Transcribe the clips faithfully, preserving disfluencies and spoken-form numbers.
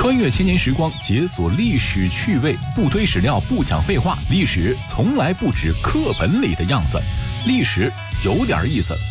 穿越千年时光，解锁历史趣味，不推史料，不讲废话，历史从来不止课本里的样子，历史有点意思。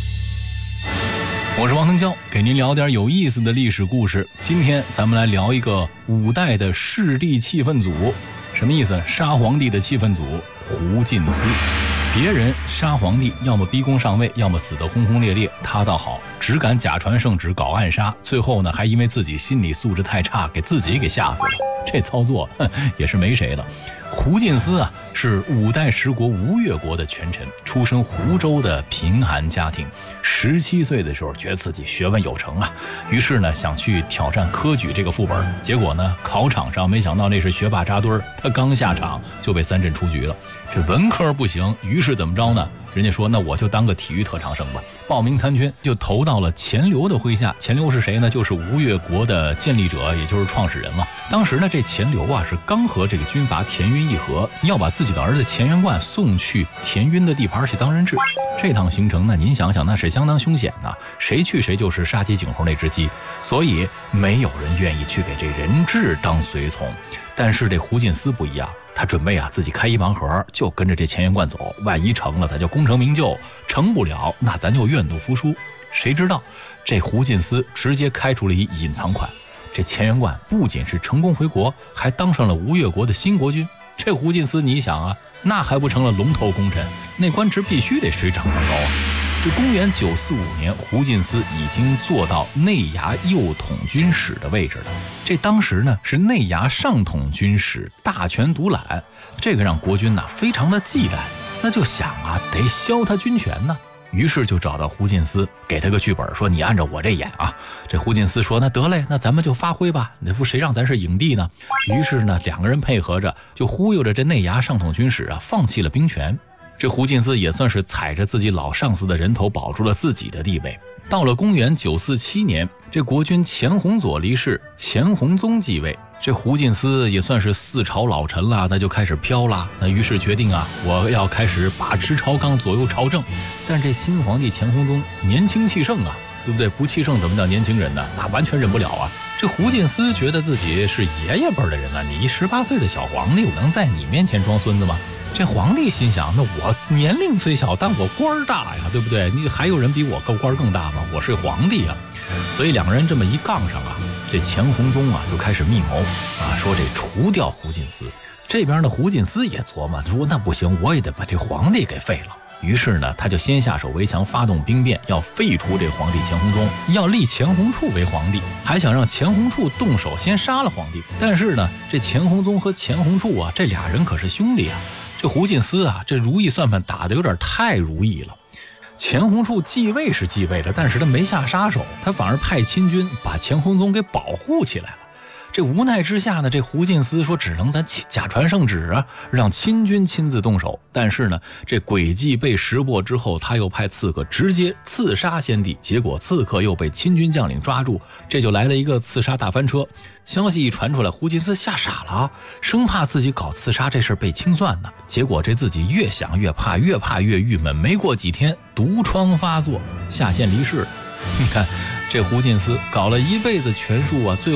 我是王腾蛟，给您聊点有意思的历史故事。今天咱们来聊一个五代的弑帝气氛组。什么意思？杀皇帝的气氛组胡进思。别人杀皇帝，要么逼宫上位，要么死得轰轰烈烈，他倒好，只敢假传圣旨，搞暗杀，最后呢还因为自己心理素质太差，给自己给吓死了。这操作哼也是没谁了。胡进思啊，是五代十国吴越国的权臣，出身湖州的贫寒家庭。十七岁的时候，觉得自己学问有成啊，于是呢想去挑战科举这个副本。结果呢，考场上没想到那是学霸扎堆儿，他刚下场就被三振出局了。这文科不行，于是怎么着呢？人家说那我就当个体育特长生吧，报名参军，就投到了钱镠的麾下。钱镠是谁呢？就是吴越国的建立者，也就是创始人了。当时呢，这钱镠啊是刚和这个军阀田晕议和，要把自己的儿子钱元贯送去田晕的地盘去当人质。这趟行程呢，您想想那是相当凶险呐，谁去谁就是杀鸡儆猴那只鸡，所以没有人愿意去给这人质当随从。但是这胡进思不一样，他准备啊自己开一盲盒，就跟着这钱元贯走，万一成了他就功成名就，成不了那咱就愿赌服输。谁知道这胡进思直接开出了一隐藏款，这钱元贯不仅是成功回国，还当上了吴越国的新国君。这胡进思你想啊，那还不成了龙头功臣，那官职必须得水涨船高啊。这公元九四五年，胡进思已经做到内衙右统军使的位置了。这当时呢是内衙上统军使，大权独揽，这个让国君呐、啊、非常的忌惮，那就想啊得削他军权呢。于是就找到胡进思，给他个剧本，说你按照我这演啊。这胡进思说那得嘞，那咱们就发挥吧，那不谁让咱是影帝呢？于是呢两个人配合着，就忽悠着这内衙上统军使啊放弃了兵权。这胡进思也算是踩着自己老上司的人头保住了自己的地位。到了公元九四七年，这国君钱弘佐离世，钱弘宗继位。这胡进思也算是四朝老臣了，那就开始飘了。那于是决定啊，我要开始把持朝纲，左右朝政。但这新皇帝钱弘宗年轻气盛啊，对不对？不气盛怎么叫年轻人呢？那完全忍不了啊。这胡进思觉得自己是爷爷辈的人啊，你一十八岁的小皇帝，我能在你面前装孙子吗？这皇帝心想，那我年龄虽小，但我官大呀，对不对？你还有人比我官更大吗？我是皇帝啊。所以两个人这么一杠上啊，这钱弘宗啊就开始密谋啊，说这除掉胡进思。这边的胡进思也琢磨，说那不行，我也得把这皇帝给废了。于是呢，他就先下手为强，发动兵变，要废除这皇帝钱弘宗，要立钱弘处为皇帝，还想让钱弘处动手先杀了皇帝。但是呢，这钱弘宗和钱弘处啊，这俩人可是兄弟啊。这胡进思啊，这如意算盘打得有点太如意了。钱弘处继位是继位了，但是他没下杀手，他反而派亲军把钱弘宗给保护起来了。这无奈之下呢，这胡进思说只能咱假传圣旨啊，让亲军亲自动手。但是呢，这诡计被识破之后，他又派刺客直接刺杀先帝，结果刺客又被亲军将领抓住，这就来了一个刺杀大翻车。消息一传出来，胡进思吓傻了，生怕自己搞刺杀这事被清算呢。结果这自己越想越怕，越怕越郁闷，没过几天毒疮发作，下线离世。你看这胡进思搞了一辈子权术啊，最